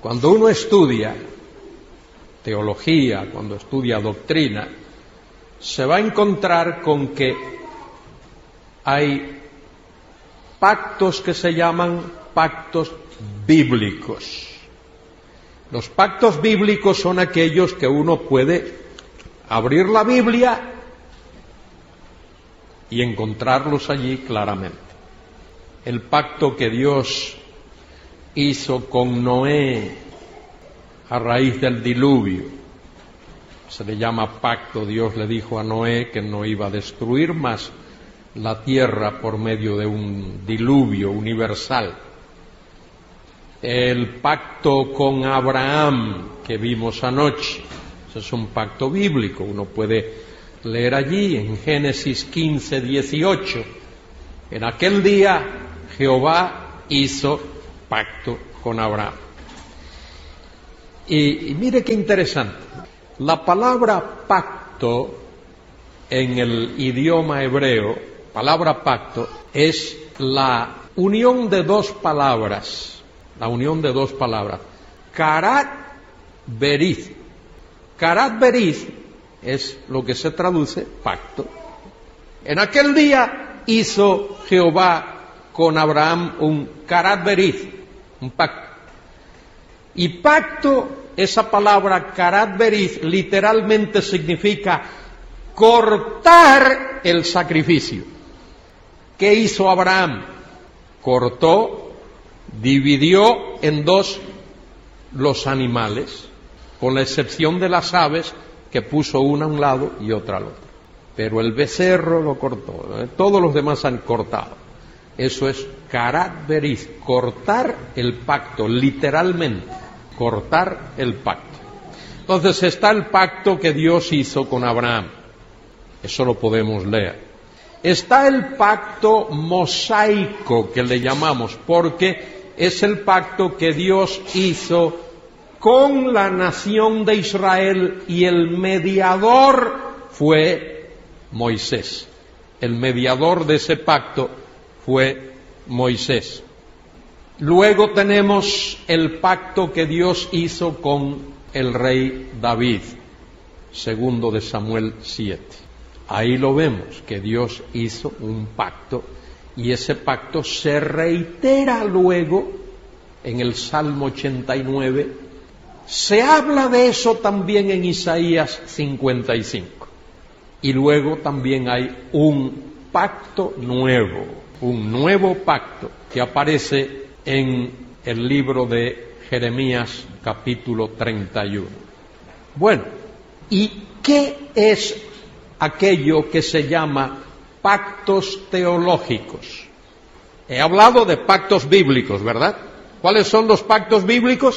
Cuando uno estudia teología, cuando estudia doctrina, se va a encontrar con que hay pactos que se llaman pactos bíblicos. Los pactos bíblicos son aquellos que uno puede abrir la Biblia y encontrarlos allí claramente. El pacto que Dios hizo con Noé a raíz del diluvio, se le llama pacto. Dios le dijo a Noé que no iba a destruir más la tierra por medio de un diluvio universal. El pacto con Abraham que vimos anoche, ese es un pacto bíblico, uno puede leer allí en Génesis 15, 18. En aquel día Jehová hizo pacto con Abraham. Y mire qué interesante, la palabra pacto en el idioma hebreo, palabra pacto, es la unión de dos palabras, karat berith. Karat berith es lo que se traduce pacto. En aquel día hizo Jehová con Abraham un karat berith, un pacto. Y pacto, esa palabra karat berith, literalmente significa cortar el sacrificio. ¿Qué hizo Abraham? Cortó, dividió en dos los animales, con la excepción de las aves, que puso una a un lado y otra al otro. Pero el becerro lo cortó, todos los demás han cortado. Eso es karat berith, cortar el pacto, literalmente, cortar el pacto. Entonces está el pacto que Dios hizo con Abraham, eso lo podemos leer. Está el pacto mosaico, que le llamamos, porque es el pacto que Dios hizo con la nación de Israel y el mediador fue Moisés. El mediador de ese pacto fue Moisés. Luego tenemos el pacto que Dios hizo con el rey David, segundo de Samuel 7. Ahí lo vemos, que Dios hizo un pacto y ese pacto se reitera luego en el Salmo 89. Se habla de eso también en Isaías 55. Y luego también hay un pacto nuevo, un nuevo pacto que aparece en el libro de Jeremías capítulo 31. Bueno, ¿y qué es aquello que se llama pactos teológicos? He hablado de pactos bíblicos, ¿verdad? ¿Cuáles son los pactos bíblicos?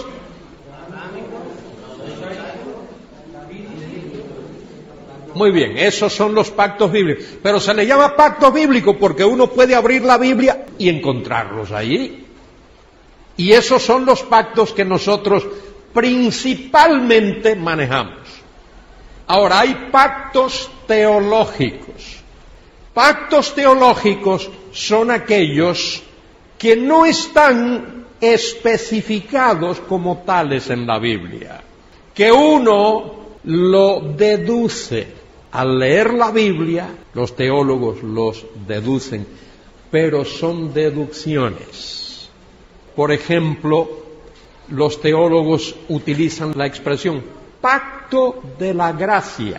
Muy bien, esos son los pactos bíblicos. Pero se le llama pacto bíblico porque uno puede abrir la Biblia y encontrarlos allí. Y esos son los pactos que nosotros principalmente manejamos. Ahora, hay pactos teológicos. Pactos teológicos son aquellos que no están especificados como tales en la Biblia, que uno lo deduce. Al leer la Biblia, los teólogos los deducen, pero son deducciones. Por ejemplo, los teólogos utilizan la expresión pacto de la gracia,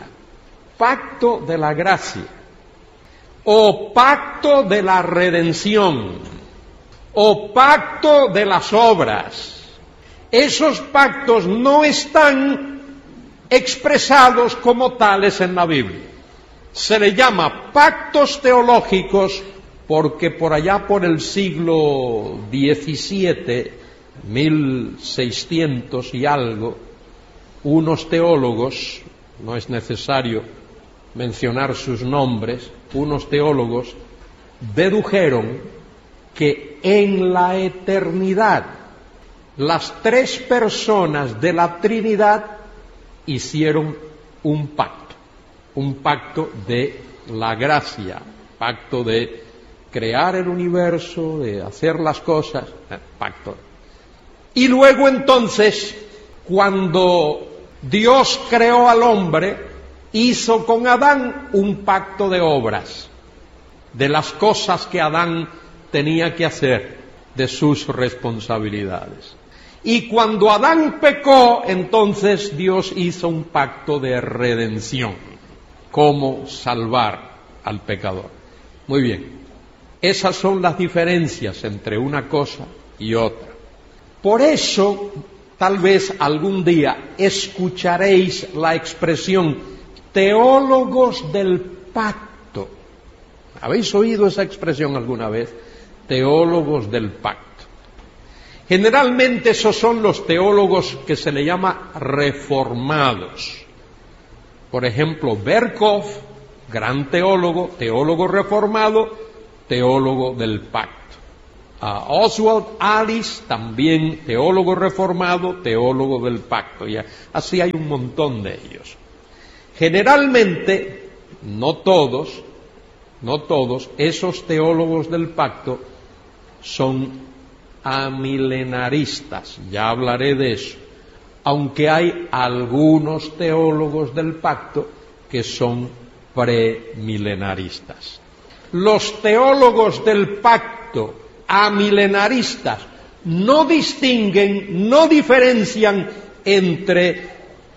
o pacto de la redención, o pacto de las obras. Esos pactos no están expresados como tales en la Biblia. Se le llama pactos teológicos porque por allá por el siglo XVII, 1600 y algo, unos teólogos, no es necesario mencionar sus nombres, unos teólogos dedujeron que en la eternidad las tres personas de la Trinidad hicieron un pacto de la gracia, pacto de crear el universo, de hacer las cosas, pacto. Y luego entonces, cuando Dios creó al hombre, hizo con Adán un pacto de obras, de las cosas que Adán tenía que hacer, de sus responsabilidades. Y cuando Adán pecó, entonces Dios hizo un pacto de redención, cómo salvar al pecador. Muy bien, esas son las diferencias entre una cosa y otra. Por eso, tal vez algún día escucharéis la expresión teólogos del pacto. ¿Habéis oído esa expresión alguna vez? Teólogos del pacto. Generalmente esos son los teólogos que se le llama reformados. Por ejemplo, Berkov, gran teólogo, teólogo reformado, teólogo del pacto. Oswald Alice, también teólogo reformado, teólogo del pacto. Y así hay un montón de ellos. Generalmente, no todos, esos teólogos del pacto son amilenaristas, ya hablaré de eso, aunque hay algunos teólogos del pacto que son premilenaristas. Los teólogos del pacto amilenaristas no distinguen, no diferencian entre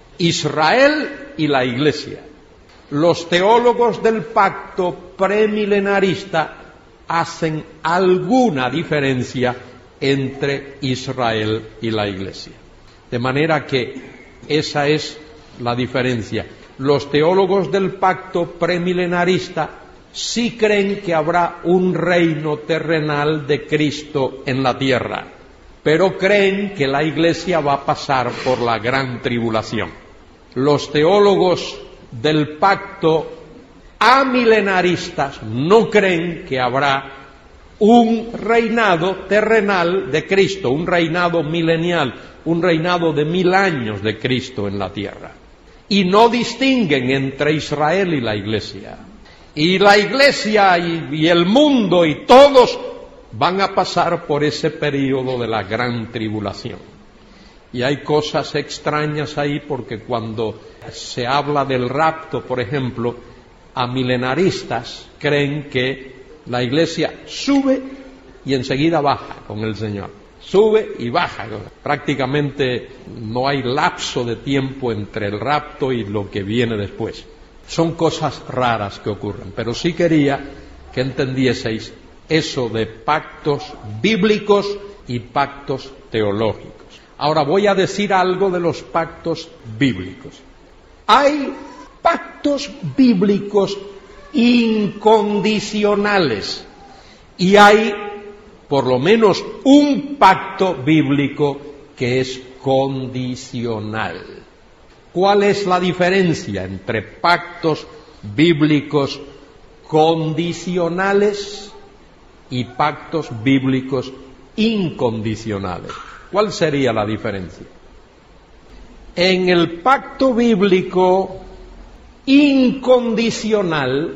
Israel y la Iglesia. Los teólogos del pacto premilenarista hacen alguna diferencia entre Israel y la Iglesia. De manera que esa es la diferencia. Los teólogos del pacto premilenarista sí creen que habrá un reino terrenal de Cristo en la tierra, pero creen que la Iglesia va a pasar por la gran tribulación. Los teólogos del pacto amilenaristas no creen que habrá un reinado terrenal de Cristo, un reinado milenial, un reinado de 1000 años de Cristo en la tierra. Y no distinguen entre Israel y la Iglesia. Y la Iglesia y el mundo y todos van a pasar por ese período de la gran tribulación. Y hay cosas extrañas ahí porque cuando se habla del rapto, por ejemplo, amilenaristas creen que la Iglesia sube y enseguida baja con el Señor. Sube y baja. Prácticamente no hay lapso de tiempo entre el rapto y lo que viene después. Son cosas raras que ocurren, pero sí quería que entendieseis eso de pactos bíblicos y pactos teológicos. Ahora voy a decir algo de los pactos bíblicos. Hay pactos bíblicos incondicionales y hay por lo menos un pacto bíblico que es condicional. ¿Cuál es la diferencia entre pactos bíblicos condicionales y pactos bíblicos incondicionales? ¿Cuál sería la diferencia? En el pacto bíblico incondicional,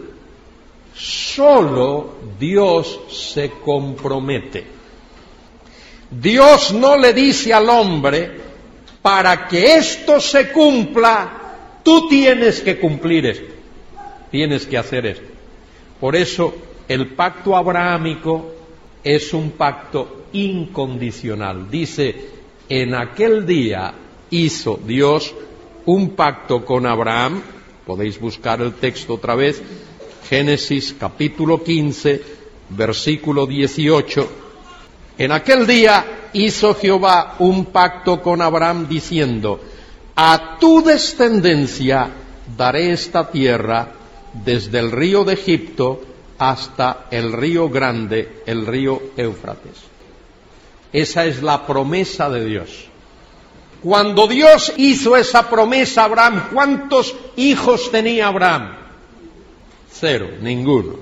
solo Dios se compromete. Dios no le dice al hombre, para que esto se cumpla, tú tienes que cumplir esto, tienes que hacer esto. Por eso el pacto abrahámico es un pacto incondicional. Dice, en aquel día hizo Dios un pacto con Abraham. Podéis buscar el texto otra vez, Génesis capítulo 15, versículo 18. En aquel día hizo Jehová un pacto con Abraham diciendo, a tu descendencia daré esta tierra desde el río de Egipto hasta el río grande, el río Éufrates. Esa es la promesa de Dios. Cuando Dios hizo esa promesa a Abraham, ¿cuántos hijos tenía Abraham? 0, ninguno.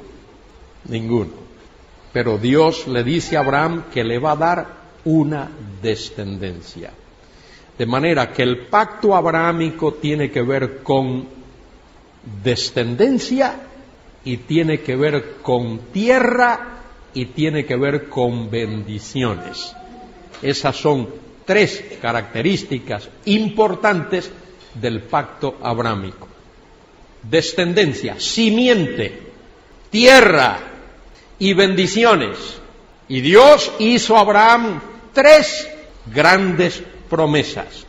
Pero Dios le dice a Abraham que le va a dar una descendencia. De manera que el pacto abrahámico tiene que ver con descendencia y tiene que ver con tierra y tiene que ver con bendiciones. Esas son tres características importantes del pacto abrámico: descendencia, simiente, tierra y bendiciones. Y Dios hizo a Abraham tres grandes promesas.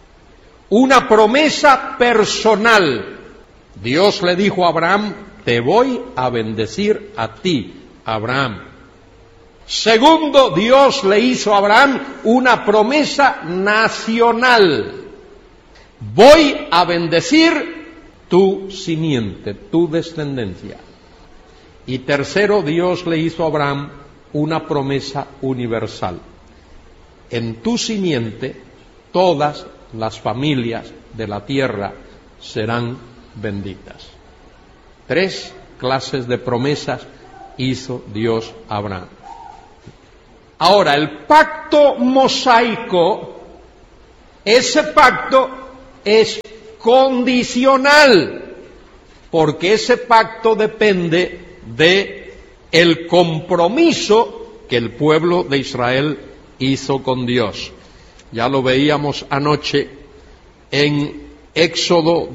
Una promesa personal. Dios le dijo a Abraham: te voy a bendecir a ti, Abraham. Segundo, Dios le hizo a Abraham una promesa nacional: voy a bendecir tu simiente, tu descendencia. Y tercero, Dios le hizo a Abraham una promesa universal: en tu simiente todas las familias de la tierra serán benditas. Tres clases de promesas hizo Dios a Abraham. Ahora, el pacto mosaico, ese pacto es condicional, porque ese pacto depende de el compromiso que el pueblo de Israel hizo con Dios. Ya lo veíamos anoche en Éxodo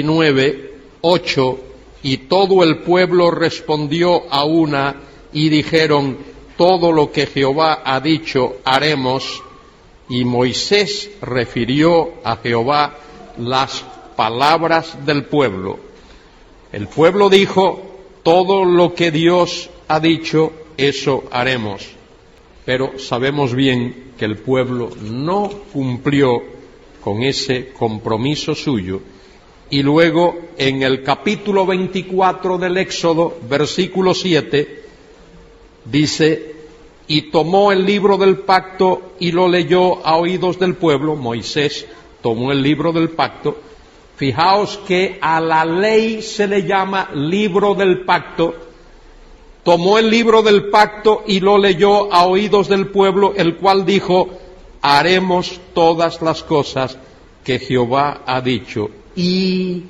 19:8, y todo el pueblo respondió a una y dijeron: todo lo que Jehová ha dicho haremos. Y Moisés refirió a Jehová las palabras del pueblo. El pueblo dijo: todo lo que Dios ha dicho, eso haremos. Pero sabemos bien que el pueblo no cumplió con ese compromiso suyo. Y luego, en el capítulo 24 del Éxodo, versículo 7, dice: y tomó el libro del pacto y lo leyó a oídos del pueblo. Moisés tomó el libro del pacto. Fijaos que a la ley se le llama libro del pacto. Tomó el libro del pacto y lo leyó a oídos del pueblo, el cual dijo: haremos todas las cosas que Jehová ha dicho y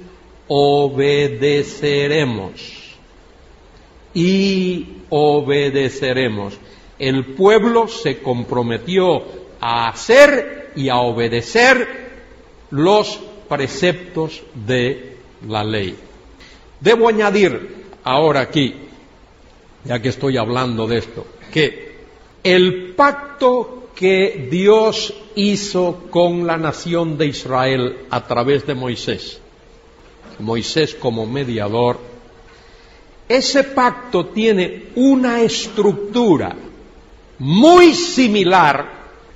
obedeceremos. Y obedeceremos. El pueblo se comprometió a hacer y a obedecer los preceptos de la ley. Debo añadir ahora aquí, ya que estoy hablando de esto, que el pacto que Dios hizo con la nación de Israel a través de Moisés como mediador, ese pacto tiene una estructura muy similar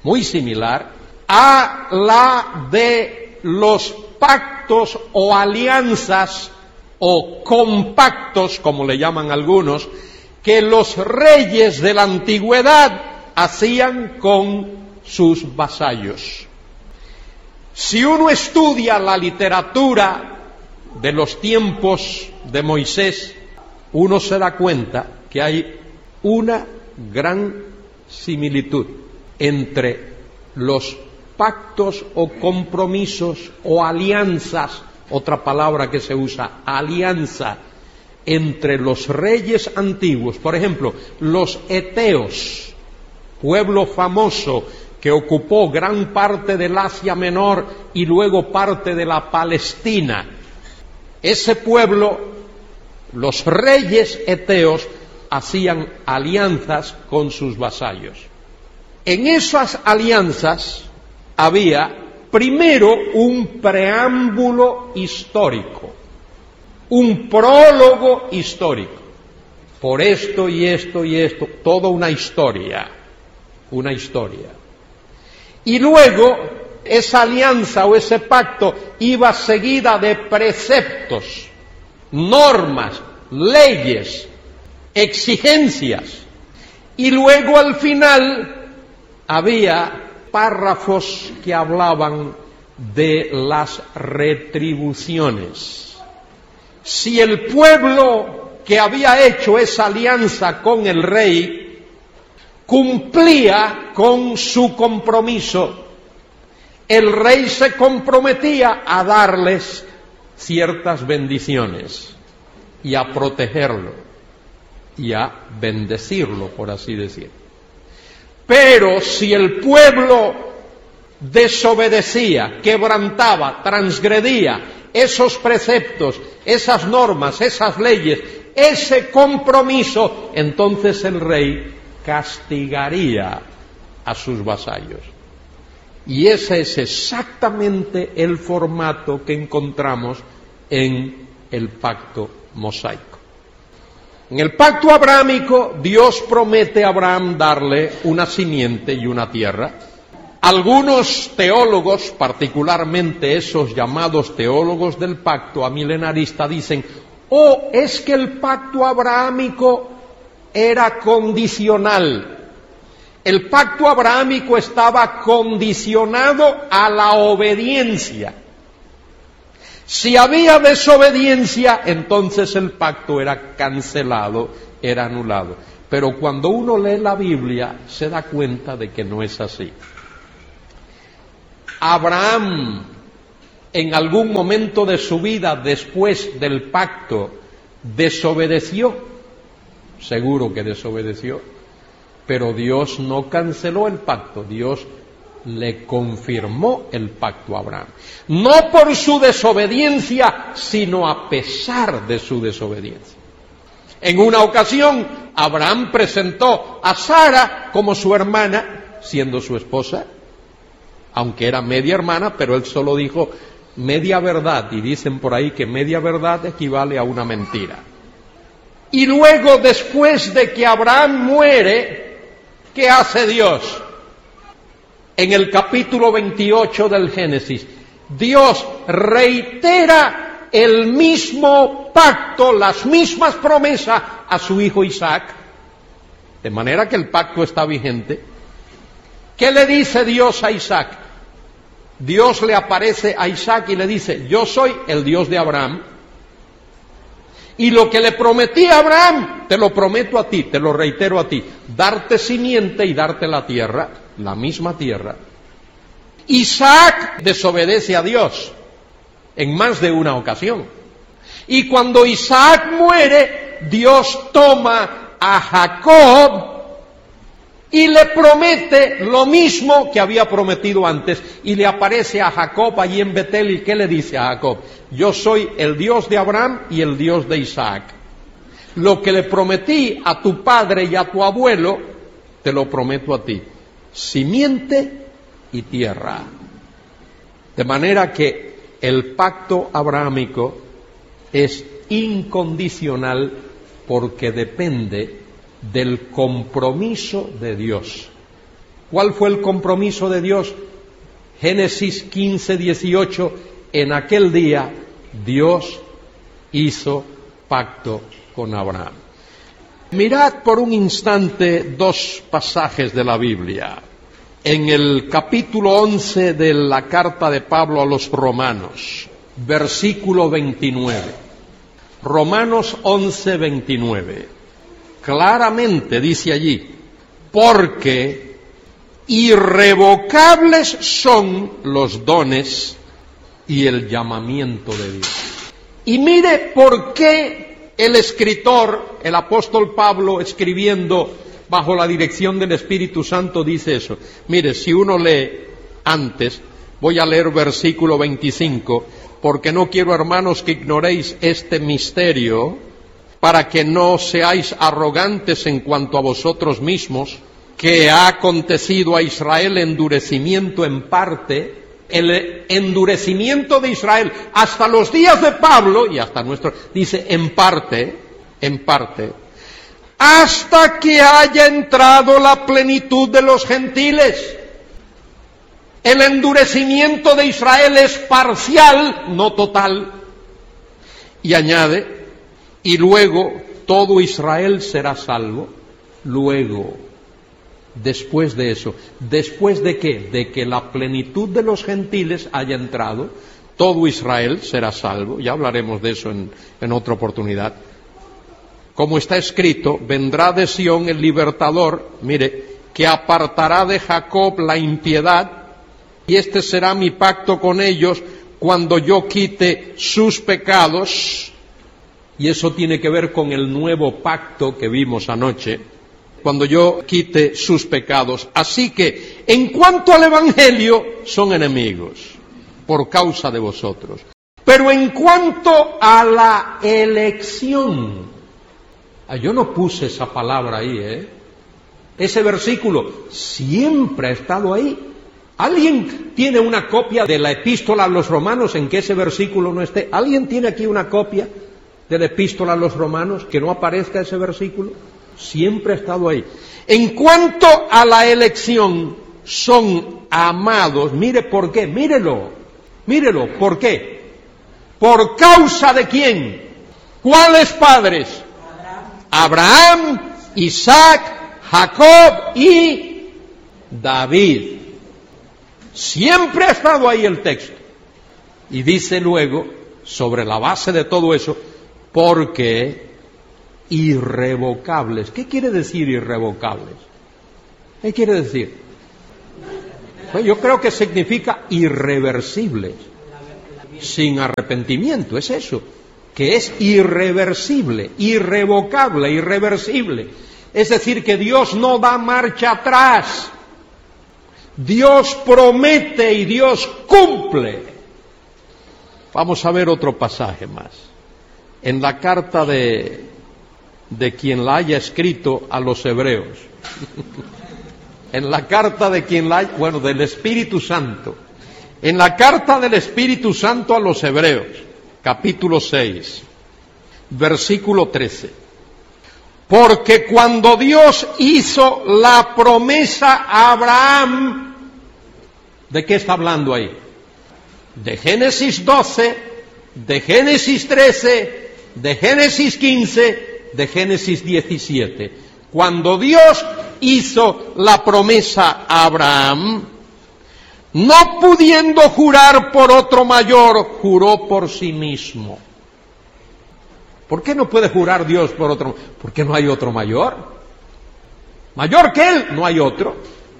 a la de los pactos o alianzas o compactos, como le llaman algunos, que los reyes de la antigüedad hacían con sus vasallos. Si uno estudia la literatura de los tiempos de Moisés, uno se da cuenta que hay una gran similitud entre los pactos o compromisos o alianzas, otra palabra que se usa, alianza, entre los reyes antiguos. Por ejemplo, los eteos, pueblo famoso que ocupó gran parte del Asia Menor y luego parte de la Palestina. Ese pueblo, los reyes eteos, hacían alianzas con sus vasallos. En esas alianzas había primero un preámbulo histórico, un prólogo histórico. Por esto y esto y esto, toda una historia. Y luego esa alianza o ese pacto iba seguida de preceptos, normas, leyes, exigencias, y luego al final había párrafos que hablaban de las retribuciones. Si el pueblo que había hecho esa alianza con el rey cumplía con su compromiso, el rey se comprometía a darles ciertas bendiciones y a protegerlo y a bendecirlo, por así decir. Pero si el pueblo desobedecía, quebrantaba, transgredía esos preceptos, esas normas, esas leyes, ese compromiso, entonces el rey castigaría a sus vasallos. Y ese es exactamente el formato que encontramos en el pacto mosaico. En el pacto abrahámico, Dios promete a Abraham darle una simiente y una tierra. Algunos teólogos, particularmente esos llamados teólogos del pacto amilenarista, dicen: es que el pacto abrahámico era condicional. El pacto abrahámico estaba condicionado a la obediencia. Si había desobediencia, entonces el pacto era cancelado, era anulado. Pero cuando uno lee la Biblia, se da cuenta de que no es así. Abraham, en algún momento de su vida, después del pacto, desobedeció. Seguro que desobedeció. Pero Dios no canceló el pacto, Dios le confirmó el pacto a Abraham. No por su desobediencia, sino a pesar de su desobediencia. En una ocasión, Abraham presentó a Sara como su hermana, siendo su esposa, aunque era media hermana, pero él solo dijo media verdad, y dicen por ahí que media verdad equivale a una mentira. Y luego, después de que Abraham muere, ¿qué hace Dios? En el capítulo 28 del Génesis, Dios reitera el mismo pacto, las mismas promesas a su hijo Isaac, de manera que el pacto está vigente. ¿Qué le dice Dios a Isaac? Dios le aparece a Isaac y le dice: yo soy el Dios de Abraham, y lo que le prometí a Abraham, te lo prometo a ti, te lo reitero a ti, darte simiente y darte la tierra, la misma tierra. Isaac desobedece a Dios en más de una ocasión. Y cuando Isaac muere, Dios toma a Jacob y le promete lo mismo que había prometido antes. Y le aparece a Jacob allí en Betel, y ¿qué le dice a Jacob? Yo soy el Dios de Abraham y el Dios de Isaac. Lo que le prometí a tu padre y a tu abuelo, te lo prometo a ti. Simiente y tierra. De manera que el pacto abrahámico es incondicional porque depende del compromiso de Dios. ¿Cuál fue el compromiso de Dios? Génesis 15, 18. En aquel día Dios hizo pacto con Abraham. Mirad por un instante dos pasajes de la Biblia. En el capítulo 11 de la carta de Pablo a los Romanos, versículo 29. Romanos 11, 29. Claramente dice allí: porque irrevocables son los dones y el llamamiento de Dios. Y mire por qué el escritor, el apóstol Pablo, escribiendo bajo la dirección del Espíritu Santo, dice eso. Mire, si uno lee antes, voy a leer versículo 25, porque no quiero, hermanos, que ignoréis este misterio, para que no seáis arrogantes en cuanto a vosotros mismos, que ha acontecido a Israel endurecimiento en parte. El endurecimiento de Israel hasta los días de Pablo y hasta nuestro, dice en parte, hasta que haya entrado la plenitud de los gentiles. El endurecimiento de Israel es parcial, no total. Y añade: y luego todo Israel será salvo. Luego, después de eso, ¿después de qué? De que la plenitud de los gentiles haya entrado, todo Israel será salvo. Ya hablaremos de eso en otra oportunidad. Como está escrito: vendrá de Sión el libertador, mire, que apartará de Jacob la impiedad, y este será mi pacto con ellos cuando yo quite sus pecados. Y eso tiene que ver con el nuevo pacto que vimos anoche. cuando yo quite sus pecados. Así que, en cuanto al Evangelio, son enemigos, por causa de vosotros. Pero en cuanto a la elección, yo no puse esa palabra ahí, Ese versículo siempre ha estado ahí. ¿Alguien tiene una copia de la epístola a los romanos en que ese versículo no esté? ¿Alguien tiene aquí una copia de la epístola a los romanos que no aparezca ese versículo? Siempre ha estado ahí. En cuanto a la elección, son amados. Mire por qué, mírelo, ¿por qué? ¿Por causa de quién? ¿Cuáles padres? Abraham, Isaac, Jacob y David. Siempre ha estado ahí el texto. Y dice luego, sobre la base de todo eso, porque irrevocables. ¿Qué quiere decir irrevocables? ¿Qué quiere decir? Pues yo creo que significa irreversibles, sin arrepentimiento, es eso, que es irreversible, irrevocable, irreversible. Es decir, que Dios no da marcha atrás. Dios promete y Dios cumple. Vamos a ver otro pasaje más. En la carta de quien la haya escrito a los hebreos. En la carta de quien la haya, del Espíritu Santo. En la carta del Espíritu Santo a los hebreos, capítulo 6, versículo 13. Porque cuando Dios hizo la promesa a Abraham, ¿de qué está hablando ahí? De Génesis 12, de Génesis 13, de Génesis 15, de Génesis 17. Cuando Dios hizo la promesa a Abraham, no pudiendo jurar por otro mayor, juró por sí mismo. ¿Por qué no puede jurar Dios por otro? Porque no hay otro mayor. Mayor que Él, no hay otro.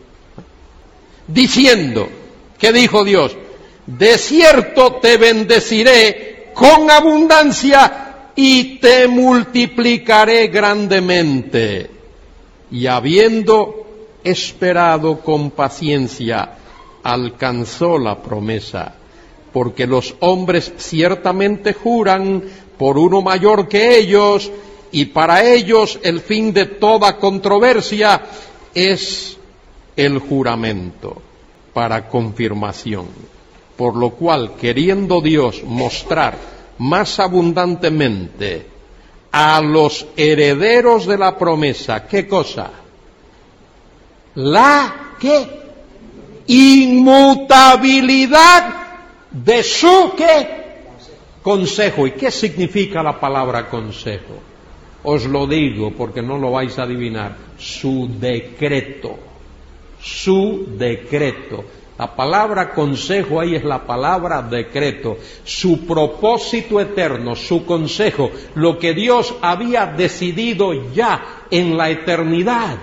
Diciendo, ¿qué dijo Dios? De cierto te bendeciré con abundancia y te multiplicaré grandemente. Y habiendo esperado con paciencia, alcanzó la promesa. Porque los hombres ciertamente juran por uno mayor que ellos, y para ellos el fin de toda controversia es el juramento para confirmación. Por lo cual, queriendo Dios mostrar más abundantemente a los herederos de la promesa, ¿qué cosa? ¿Qué? Inmutabilidad de su, ¿qué? Consejo. ¿Y qué significa la palabra consejo? Os lo digo porque no lo vais a adivinar. Su decreto. Su decreto. La palabra consejo ahí es la palabra decreto. Su propósito eterno, su consejo, lo que Dios había decidido ya en la eternidad.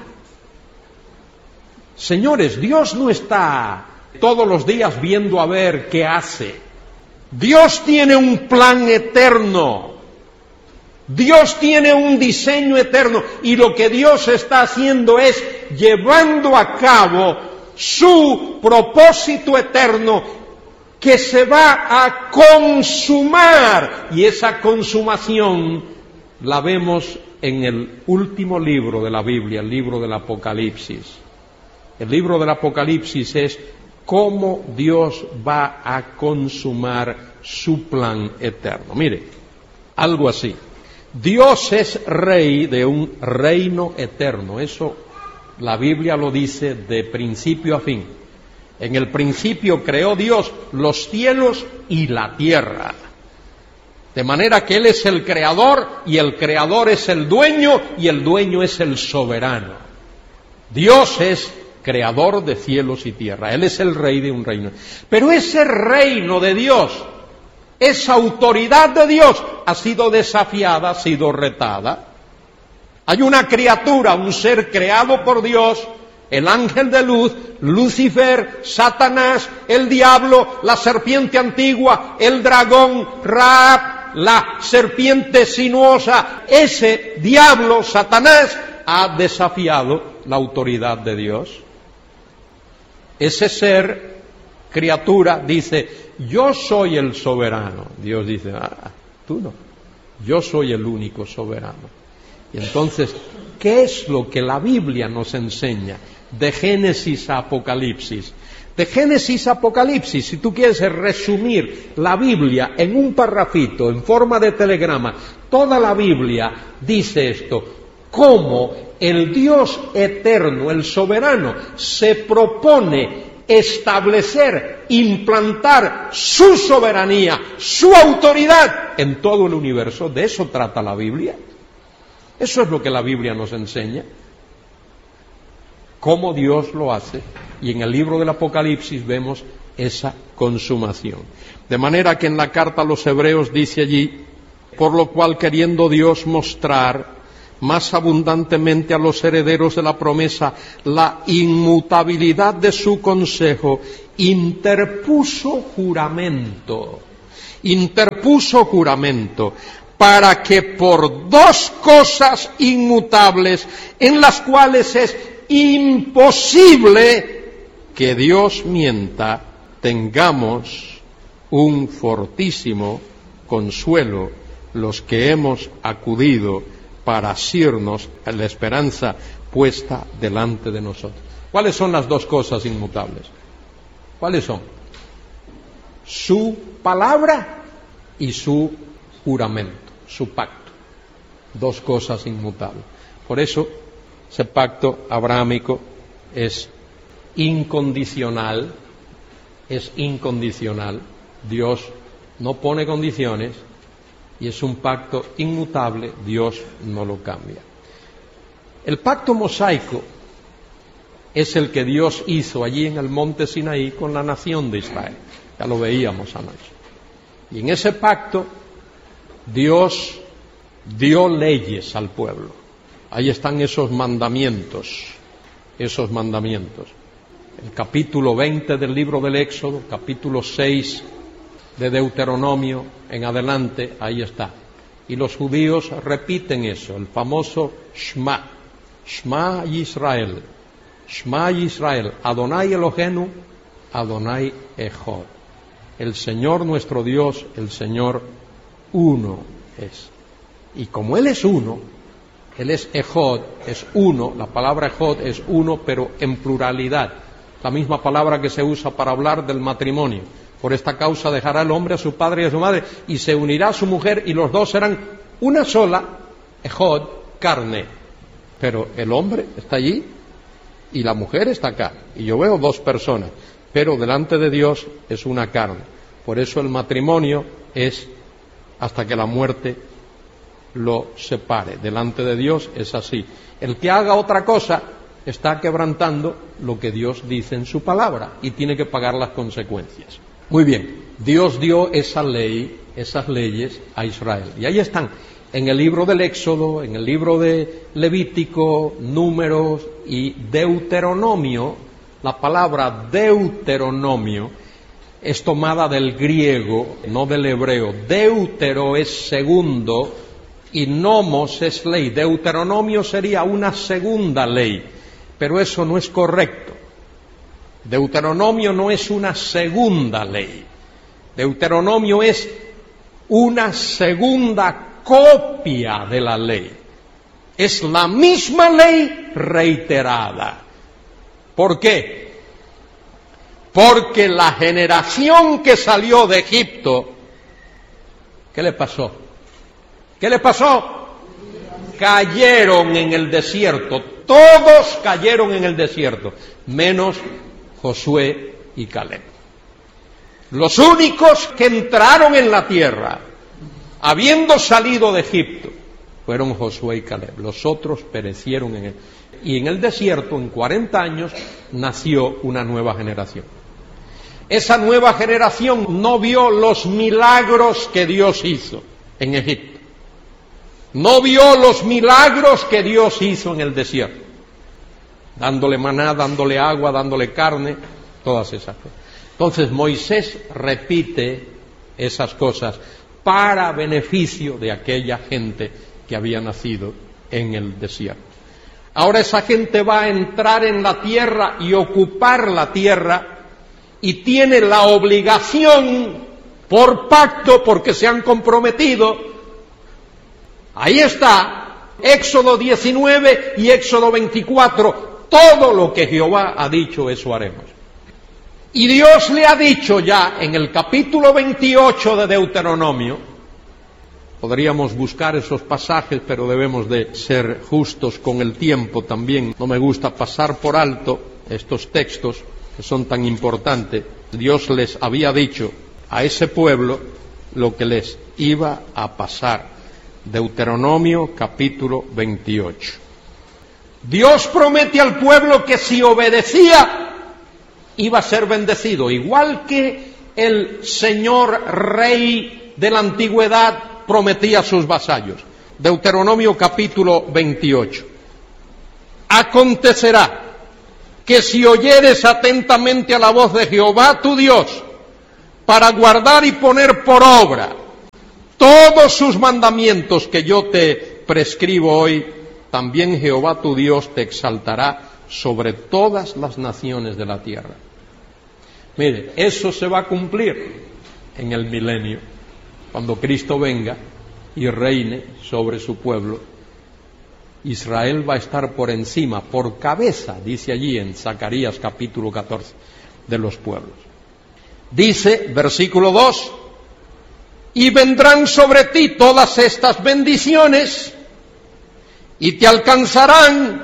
Señores, Dios no está todos los días viendo a ver qué hace. Dios tiene un plan eterno. Dios tiene un diseño eterno. Y lo que Dios está haciendo es llevando a cabo su propósito eterno que se va a consumar. Y esa consumación la vemos en el último libro de la Biblia, el libro del Apocalipsis. El libro del Apocalipsis es cómo Dios va a consumar su plan eterno. Mire, algo así. Dios es rey de un reino eterno. Eso la Biblia lo dice de principio a fin. En el principio creó Dios los cielos y la tierra. De manera que Él es el creador y el creador es el dueño y el dueño es el soberano. Dios es creador de cielos y tierra. Él es el rey de un reino. Pero ese reino de Dios, esa autoridad de Dios, ha sido desafiada, ha sido retada. Hay una criatura, un ser creado por Dios, el ángel de luz, Lucifer, Satanás, el diablo, la serpiente antigua, el dragón, Rahab, la serpiente sinuosa. Ese diablo, Satanás, ha desafiado la autoridad de Dios. Ese ser, criatura, dice, yo soy el soberano. Dios dice, tú no, yo soy el único soberano. Y entonces, ¿qué es lo que la Biblia nos enseña de Génesis a Apocalipsis? De Génesis a Apocalipsis, si tú quieres resumir la Biblia en un parrafito, en forma de telegrama, toda la Biblia dice esto: cómo el Dios eterno, el soberano, se propone establecer, implantar su soberanía, su autoridad en todo el universo. De eso trata la Biblia. Eso es lo que la Biblia nos enseña. Cómo Dios lo hace, y en el libro del Apocalipsis vemos esa consumación. De manera que en la carta a los Hebreos dice allí, por lo cual queriendo Dios mostrar más abundantemente a los herederos de la promesa la inmutabilidad de su consejo, interpuso juramento, para que por dos cosas inmutables, en las cuales es imposible que Dios mienta, tengamos un fortísimo consuelo los que hemos acudido para asirnos a la esperanza puesta delante de nosotros. ¿Cuáles son las dos cosas inmutables? ¿Cuáles son? Su palabra y su juramento, su pacto. Dos cosas inmutables. Por eso, ese pacto abrahámico es incondicional, Dios no pone condiciones y es un pacto inmutable, Dios no lo cambia. El pacto mosaico es el que Dios hizo allí en el monte Sinaí con la nación de Israel, ya lo veíamos anoche. Y en ese pacto Dios dio leyes al pueblo. Ahí están esos mandamientos. El capítulo 20 del libro del Éxodo, capítulo 6 de Deuteronomio en adelante, ahí está. Y los judíos repiten eso, el famoso Shema, Shema Yisrael, Adonai Eloheinu, Adonai Echad. El Señor nuestro Dios, el Señor uno es. Y como Él es uno, Él es Echad, es uno, la palabra Echad es uno, pero en pluralidad. La misma palabra que se usa para hablar del matrimonio. Por esta causa dejará el hombre a su padre y a su madre, y se unirá a su mujer, y los dos serán una sola, Echad, carne. Pero el hombre está allí, y la mujer está acá. Y yo veo dos personas, pero delante de Dios es una carne. Por eso el matrimonio es hasta que la muerte lo separe. Delante de Dios es así. El que haga otra cosa está quebrantando lo que Dios dice en su palabra y tiene que pagar las consecuencias. Muy bien, Dios dio esa ley, esas leyes a Israel. Y ahí están, en el libro del Éxodo, en el libro de Levítico, Números y Deuteronomio. La palabra Deuteronomio es tomada del griego, no del hebreo. Deutero es segundo y nomos es ley. Deuteronomio sería una segunda ley, pero eso no es correcto. Deuteronomio no es una segunda ley. Deuteronomio es una segunda copia de la ley. Es la misma ley reiterada. ¿Por qué? Porque la generación que salió de Egipto, ¿qué le pasó? Cayeron en el desierto. Todos cayeron en el desierto, menos Josué y Caleb. Los únicos que entraron en la tierra, habiendo salido de Egipto, fueron Josué y Caleb. Los otros perecieron en él. Y en el desierto, en 40 años, nació una nueva generación. Esa nueva generación no vio los milagros que Dios hizo en Egipto. No vio los milagros que Dios hizo en el desierto. Dándole maná, dándole agua, dándole carne, todas esas cosas. Entonces Moisés repite esas cosas para beneficio de aquella gente que había nacido en el desierto. Ahora esa gente va a entrar en la tierra y ocupar la tierra y tiene la obligación por pacto, porque se han comprometido. Ahí está, Éxodo 19 y Éxodo 24, todo lo que Jehová ha dicho, eso haremos. Y Dios le ha dicho ya en el capítulo 28 de Deuteronomio, podríamos buscar esos pasajes, pero debemos de ser justos con el tiempo también. No me gusta pasar por alto estos textos que son tan importantes. Dios les había dicho a ese pueblo lo que les iba a pasar. Deuteronomio capítulo 28. Dios promete al pueblo que si obedecía iba a ser bendecido, igual que el señor rey de la antigüedad prometía a sus vasallos. Deuteronomio capítulo 28. Acontecerá que si oyeres atentamente a la voz de Jehová tu Dios, para guardar y poner por obra todos sus mandamientos que yo te prescribo hoy, también Jehová tu Dios te exaltará sobre todas las naciones de la tierra. Mire, eso se va a cumplir en el milenio, cuando Cristo venga y reine sobre su pueblo. Israel va a estar por encima, por cabeza, dice allí en Zacarías capítulo 14, de los pueblos. Dice, versículo 2, y vendrán sobre ti todas estas bendiciones y te alcanzarán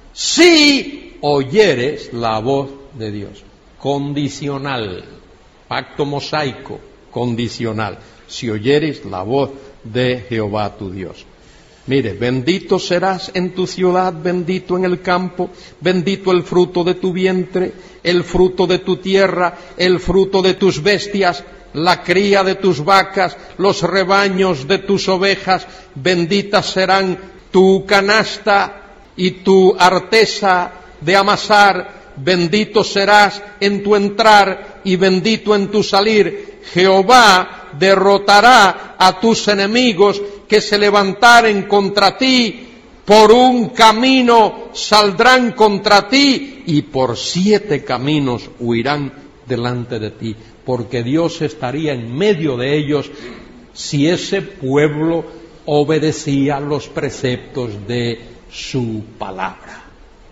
si oyeres la voz de Dios. Condicional, pacto mosaico, condicional. Si oyeres la voz de Jehová tu Dios. Mire, bendito serás en tu ciudad, bendito en el campo, bendito el fruto de tu vientre, el fruto de tu tierra, el fruto de tus bestias, la cría de tus vacas, los rebaños de tus ovejas, benditas serán tu canasta y tu artesa de amasar, bendito serás en tu entrar y bendito en tu salir. Jehová derrotará a tus enemigos que se levantaren contra ti, por un camino saldrán contra ti y por 7 caminos huirán delante de ti, porque Dios estaría en medio de ellos si ese pueblo obedecía los preceptos de su palabra.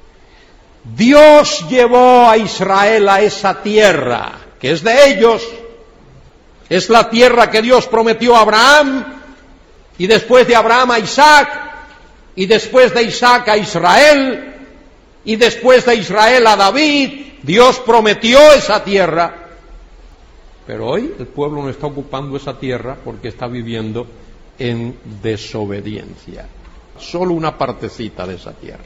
Dios llevó a Israel a esa tierra, que es de ellos. Es la tierra que Dios prometió a Abraham, y después de Abraham a Isaac, y después de Isaac a Israel, y después de Israel a David. Dios prometió esa tierra, pero hoy el pueblo no está ocupando esa tierra porque está viviendo en desobediencia. Solo una partecita de esa tierra.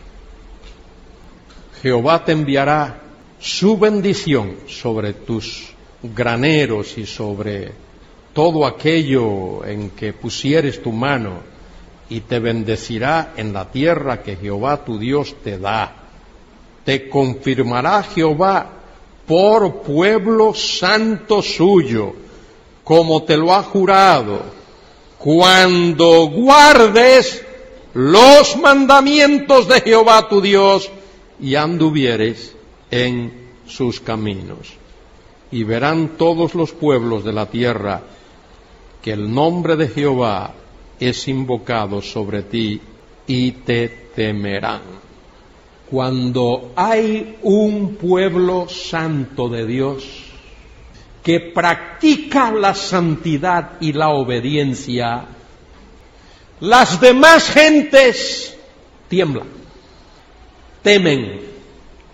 Jehová te enviará su bendición sobre tus graneros y sobre todo aquello en que pusieres tu mano, y te bendecirá en la tierra que Jehová tu Dios te da. Te confirmará Jehová por pueblo santo suyo, como te lo ha jurado, cuando guardes los mandamientos de Jehová tu Dios y anduvieres en sus caminos. Y verán todos los pueblos de la tierra que el nombre de Jehová es invocado sobre ti y te temerán. Cuando hay un pueblo santo de Dios que practica la santidad y la obediencia, las demás gentes tiemblan, temen.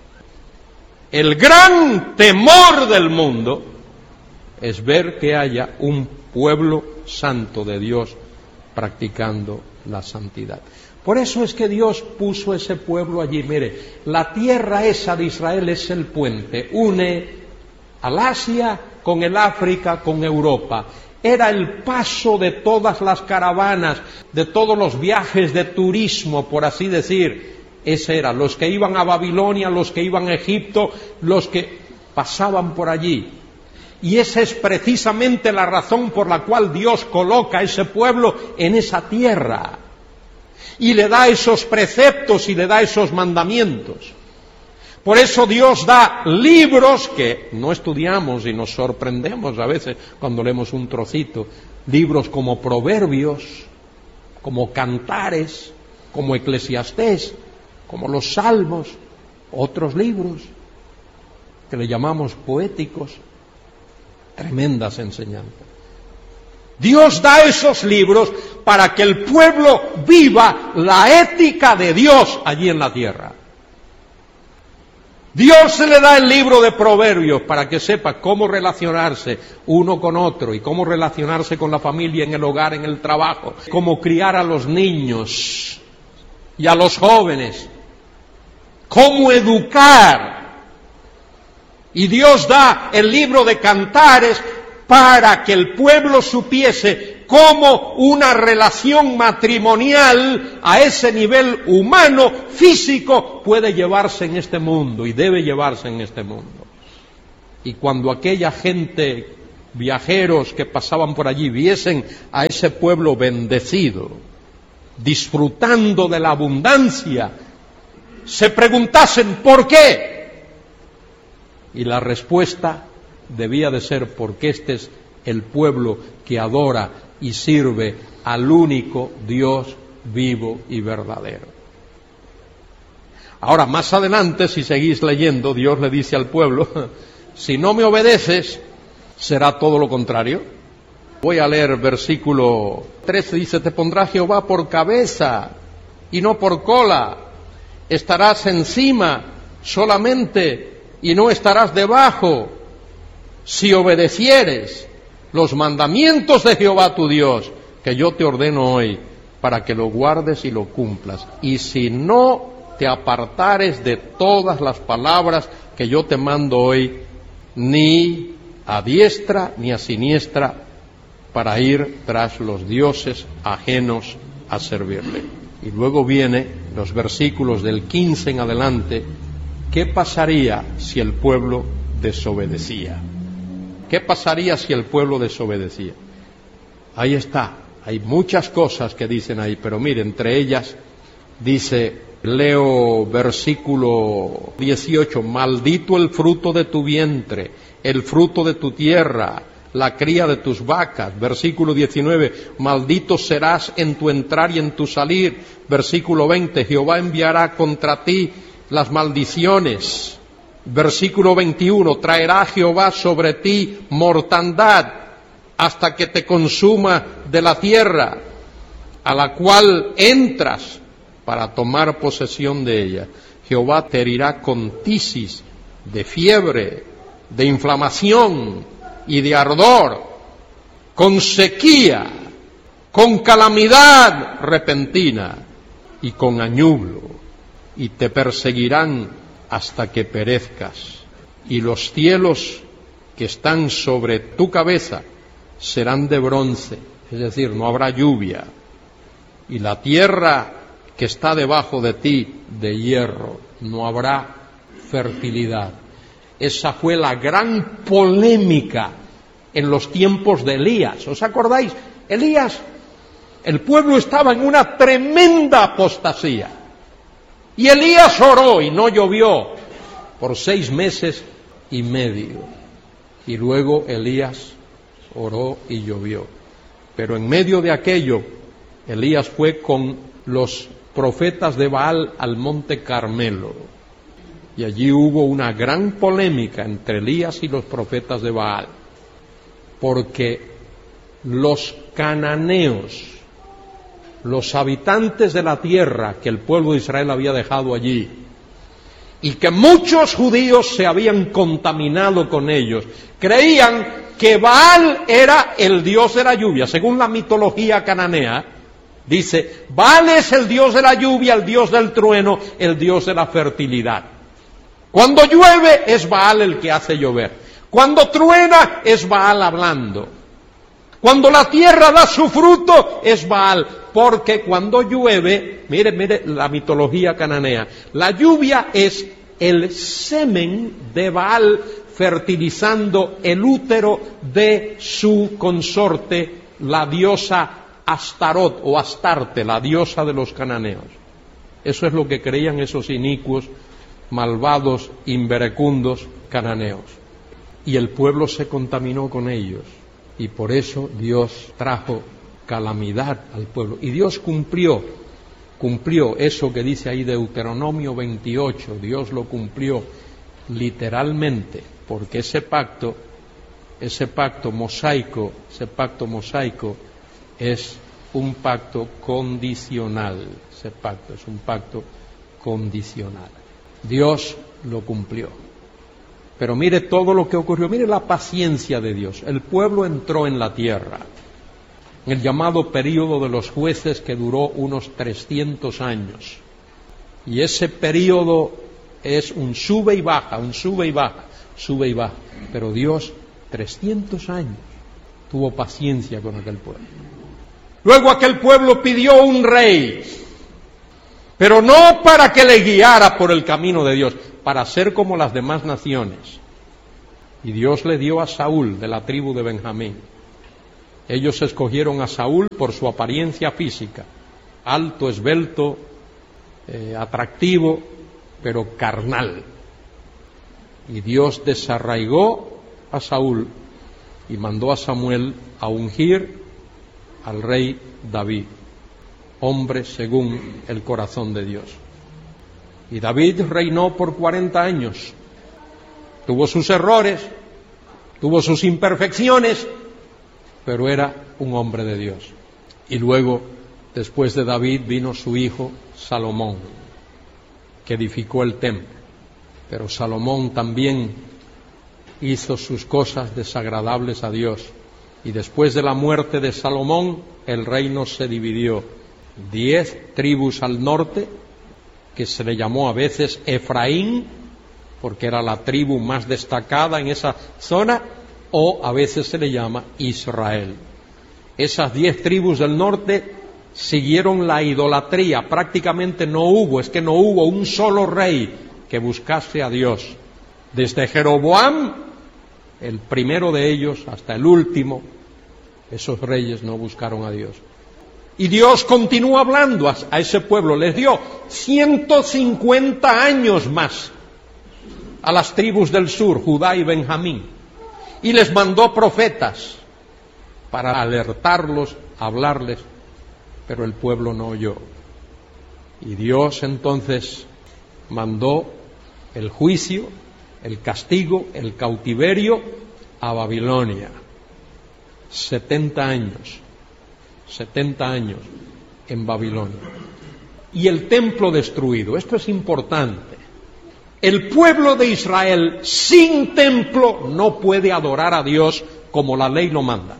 El gran temor del mundo es ver que haya un pueblo santo de Dios practicando la santidad. Por eso es que Dios puso ese pueblo allí. Mire, la tierra esa de Israel es el puente, une al Asia con el África, con Europa. Era el paso de todas las caravanas, de todos los viajes de turismo, por así decir. Ese era, los que iban a Babilonia, los que iban a Egipto, los que pasaban por allí. Y esa es precisamente la razón por la cual Dios coloca a ese pueblo en esa tierra. y le da esos preceptos y le da esos mandamientos. Por eso Dios da libros que no estudiamos y nos sorprendemos a veces cuando leemos un trocito, libros como Proverbios, como Cantares, como Eclesiastés, como los Salmos, otros libros que le llamamos poéticos, tremendas enseñanzas. Dios da esos libros para que el pueblo viva la ética de Dios allí en la tierra. Dios se le da el libro de Proverbios para que sepa cómo relacionarse uno con otro y cómo relacionarse con la familia, en el hogar, en el trabajo, cómo criar a los niños y a los jóvenes, cómo educar. Y Dios da el libro de Cantares para que el pueblo supiese cómo una relación matrimonial a ese nivel humano, físico, puede llevarse en este mundo y debe llevarse en este mundo. Y cuando aquella gente, viajeros que pasaban por allí, viesen a ese pueblo bendecido, disfrutando de la abundancia, se preguntasen ¿por qué? Y la respuesta debía de ser porque este es el pueblo que adora y sirve al único Dios vivo y verdadero. Ahora, más adelante, si seguís leyendo, Dios le dice al pueblo, si no me obedeces, será todo lo contrario. Voy a leer versículo 13, dice, te pondrá Jehová por cabeza y no por cola, estarás encima solamente y no estarás debajo, si obedecieres los mandamientos de Jehová tu Dios, que yo te ordeno hoy, para que lo guardes y lo cumplas. Y si no te apartares de todas las palabras que yo te mando hoy, ni a diestra ni a siniestra, para ir tras los dioses ajenos a servirle. Y luego viene los versículos del 15 en adelante, ¿qué pasaría si el pueblo desobedecía? ¿Qué pasaría si el pueblo desobedecía? Ahí está, hay muchas cosas que dicen ahí, pero mire, entre ellas dice, leo versículo 18, maldito el fruto de tu vientre, el fruto de tu tierra, la cría de tus vacas. Versículo 19, maldito serás en tu entrar y en tu salir. Versículo 20, Jehová enviará contra ti las maldiciones. Versículo 21, traerá Jehová sobre ti mortandad hasta que te consuma de la tierra a la cual entras para tomar posesión de ella. Jehová te herirá con tisis, de fiebre, de inflamación y de ardor, con sequía, con calamidad repentina y con añublo, y te perseguirán hasta que perezcas, y los cielos que están sobre tu cabeza serán de bronce, es decir, no habrá lluvia, y la tierra que está debajo de ti de hierro, no habrá fertilidad. Esa fue la gran polémica en los tiempos de Elías. ¿Os acordáis? Elías, el pueblo estaba en una tremenda apostasía. Y Elías oró y no llovió por 6 meses y medio. Y luego Elías oró y llovió. Pero en medio de aquello, Elías fue con los profetas de Baal al monte Carmelo. Y allí hubo una gran polémica entre Elías y los profetas de Baal. Porque los cananeos, los habitantes de la tierra que el pueblo de Israel había dejado allí, y que muchos judíos se habían contaminado con ellos, creían que Baal era el dios de la lluvia. Según la mitología cananea, dice, Baal es el dios de la lluvia, el dios del trueno, el dios de la fertilidad. Cuando llueve es Baal el que hace llover. Cuando truena es Baal hablando. Cuando la tierra da su fruto es Baal, porque cuando llueve, mire la mitología cananea, la lluvia es el semen de Baal fertilizando el útero de su consorte, la diosa Astarot o Astarte, la diosa de los cananeos. Eso es lo que creían esos inicuos, malvados, inverecundos cananeos. Y el pueblo se contaminó con ellos. Y por eso Dios trajo calamidad al pueblo. Y Dios cumplió eso que dice ahí Deuteronomio 28. Dios lo cumplió literalmente, porque ese pacto mosaico es un pacto condicional. Ese pacto es un pacto condicional. Dios lo cumplió. Pero mire todo lo que ocurrió, mire la paciencia de Dios. El pueblo entró en la tierra, en el llamado período de los jueces, que duró unos 300 años. Y ese período es un sube y baja, sube y baja. Pero Dios, 300 años, tuvo paciencia con aquel pueblo. Luego aquel pueblo pidió un rey, pero no para que le guiara por el camino de Dios, para ser como las demás naciones. Y Dios le dio a Saúl, de la tribu de Benjamín. Ellos escogieron a Saúl por su apariencia física, alto, esbelto, atractivo, pero carnal. Y Dios desarraigó a Saúl y mandó a Samuel a ungir al rey David, hombre según el corazón de Dios. Y David reinó por 40 años. Tuvo sus errores, tuvo sus imperfecciones, pero era un hombre de Dios. Y luego, después de David, vino su hijo Salomón, que edificó el templo. Pero Salomón también hizo sus cosas desagradables a Dios. Y después de la muerte de Salomón, el reino se dividió. 10 tribus al norte, que se le llamó a veces Efraín, porque era la tribu más destacada en esa zona, o a veces se le llama Israel. Esas 10 tribus del norte siguieron la idolatría. Prácticamente no hubo un solo rey que buscase a Dios. Desde Jeroboam, el primero de ellos, hasta el último, esos reyes no buscaron a Dios. Y Dios continuó hablando a ese pueblo, les dio 150 años más a las tribus del sur, Judá y Benjamín, y les mandó profetas para alertarlos, hablarles, pero el pueblo no oyó. Y Dios entonces mandó el juicio, el castigo, el cautiverio a Babilonia. 70 años en Babilonia. Y el templo destruido. Esto es importante. El pueblo de Israel sin templo no puede adorar a Dios como la ley lo manda.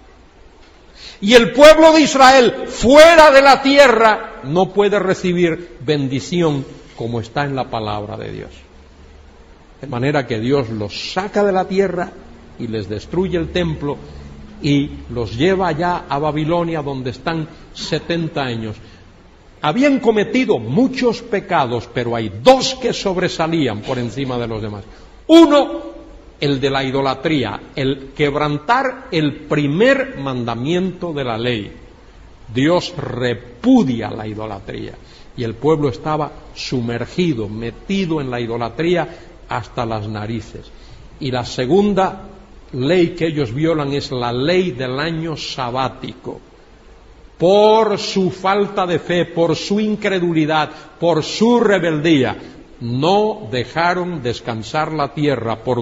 Y el pueblo de Israel fuera de la tierra no puede recibir bendición como está en la palabra de Dios. De manera que Dios los saca de la tierra y les destruye el templo y los lleva allá a Babilonia, donde están 70 años. Habían cometido muchos pecados, pero hay 2 que sobresalían por encima de los demás. Uno, el de la idolatría, el quebrantar el primer mandamiento de la ley. Dios repudia la idolatría y el pueblo estaba sumergido, metido en la idolatría hasta las narices. Y la segunda ley que ellos violan es la ley del año sabático. Por su falta de fe, por su incredulidad, por su rebeldía, no dejaron descansar la tierra. Por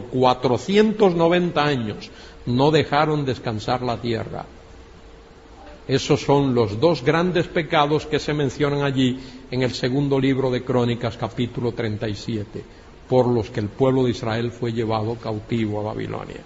490 años no dejaron descansar la tierra. Esos son los 2 grandes pecados que se mencionan allí en el segundo libro de Crónicas, capítulo 37, por los que el pueblo de Israel fue llevado cautivo a Babilonia.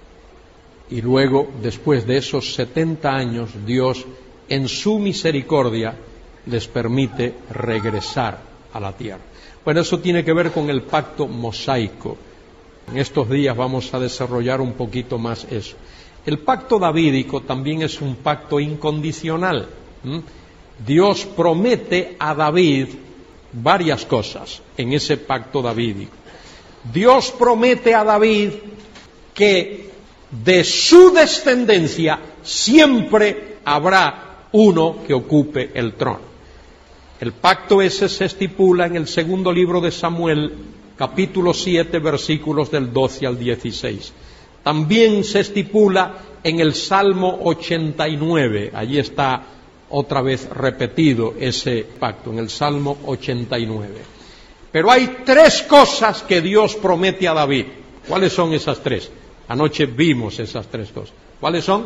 Y luego, después de esos 70 años, Dios, en su misericordia, les permite regresar a la tierra. Bueno, eso tiene que ver con el pacto mosaico. En estos días vamos a desarrollar un poquito más eso. El pacto davídico también es un pacto incondicional. Dios promete a David varias cosas en ese pacto davídico. Dios promete a David que de su descendencia siempre habrá uno que ocupe el trono. El pacto ese se estipula en el segundo libro de Samuel, capítulo 7, versículos del 12 al 16. También se estipula en el Salmo 89, allí está otra vez repetido ese pacto, en el Salmo 89. Pero hay tres cosas que Dios promete a David. ¿Cuáles son esas tres? Anoche vimos esas tres cosas. ¿Cuáles son?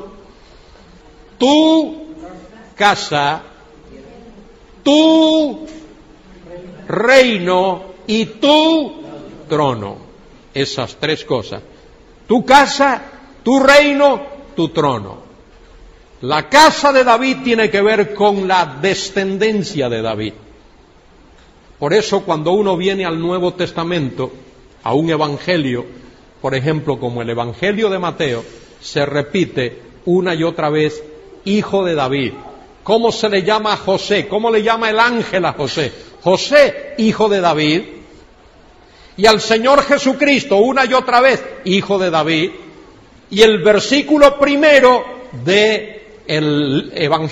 Tu casa, tu reino y tu trono. Esas tres cosas. Tu casa, tu reino, tu trono. La casa de David tiene que ver con la descendencia de David. Por eso cuando uno viene al Nuevo Testamento, a un evangelio, por ejemplo como el Evangelio de Mateo, se repite una y otra vez, hijo de David. ¿Cómo se le llama a José? ¿Cómo le llama el ángel a José? José, hijo de David. Y al Señor Jesucristo, una y otra vez, hijo de David. Y el versículo primero del Evangelio